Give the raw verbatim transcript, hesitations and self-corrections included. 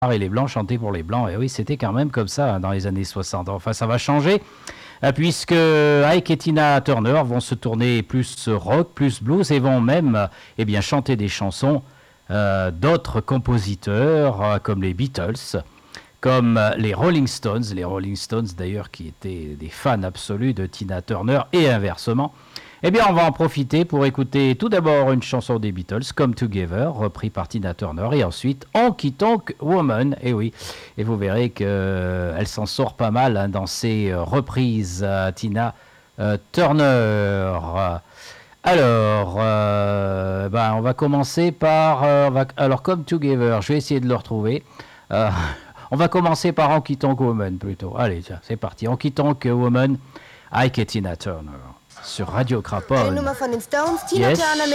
et les blancs chantaient pour les blancs. Et oui, c'était quand même comme ça hein, dans les années soixante. Enfin, ça va changer euh, puisque Ike et Tina Turner vont se tourner plus rock, plus blues et vont même euh, eh bien, chanter des chansons euh, d'autres compositeurs euh, comme les Beatles, comme euh, les Rolling Stones. Les Rolling Stones d'ailleurs qui étaient des fans absolus de Tina Turner et inversement. Eh bien, on va en profiter pour écouter tout d'abord une chanson des Beatles, Come Together, repris par Tina Turner, et ensuite Honky Tonk Woman. Et oui, et vous verrez qu'elle euh, s'en sort pas mal hein, dans ses euh, reprises, euh, Tina euh, Turner. Alors, euh, ben, on va commencer par... Euh, on va, alors, Come Together, je vais essayer de le retrouver. Euh, on va commencer par Honky Tonk Woman, plutôt. Allez, tiens, c'est parti. Honky Tonk Woman, Ike et Tina Turner. Sur Radio Crapaud. Eine Nummer von den Stones, Tina Yes. Turner